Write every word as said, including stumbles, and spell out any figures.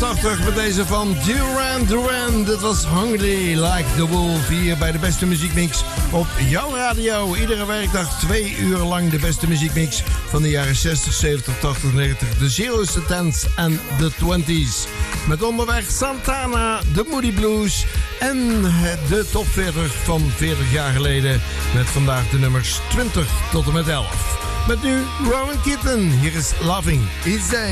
eenentachtig met deze van Duran Duran. Dit was Hungry Like the Wolf hier bij de beste muziekmix op jouw radio. Iedere werkdag twee uur lang de beste muziekmix van de jaren zestig, zeventig, tachtig, negentig, de zero's, de tens en de twinti's. Met onderweg Santana, de Moody Blues en de top veertig van veertig jaar geleden. Met vandaag de nummers twintig tot en met elf. Met nu Rowan Keaton. Hier is Loving Is Day.